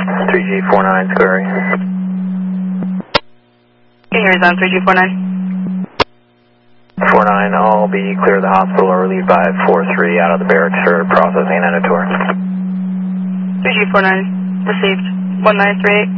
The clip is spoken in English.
3G49 squaring. Okay, here's on 3G49. 49, I'll be clear of the hospital or relieved by 4-3 out of the barracks for processing and a tour. 3G49, received 1938.